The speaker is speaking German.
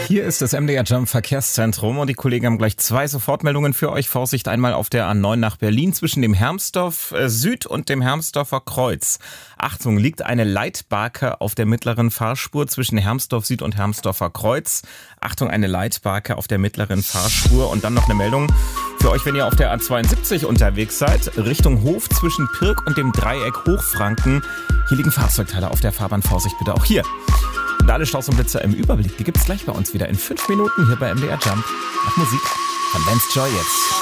Hier ist das MDR Jump Verkehrszentrum und die Kollegen haben gleich 2 Sofortmeldungen für euch. Vorsicht einmal auf der A9 nach Berlin zwischen dem Hermsdorf Süd und dem Hermsdorfer Kreuz. Achtung, liegt eine Leitbarke auf der mittleren Fahrspur zwischen Hermsdorf Süd und Hermsdorfer Kreuz. Achtung, eine Leitbarke auf der mittleren Fahrspur. Und dann noch eine Meldung für euch, wenn ihr auf der A72 unterwegs seid, Richtung Hof zwischen Pirk und dem Dreieck Hochfranken. Hier liegen Fahrzeugteile auf der Fahrbahn. Vorsicht bitte auch hier. Und alle Staus und Blitzer im Überblick, die gibt's gleich bei uns wieder in 5 Minuten hier bei MDR Jump. Nach Musik von Vance Joy jetzt.